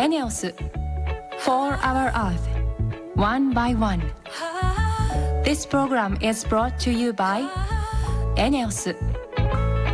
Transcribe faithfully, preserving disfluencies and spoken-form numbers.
エネオス For Our Earth One by One. This program is brought to you by エネオス